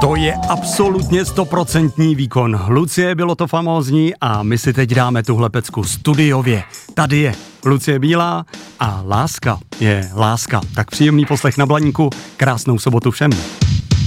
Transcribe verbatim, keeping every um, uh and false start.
To je absolutně stoprocentní výkon. Lucie, bylo to famózní a my si teď dáme tuhle pecku studiově. Tady je Lucie Bílá a láska je láska. Tak příjemný poslech na Blaníku, krásnou sobotu všem.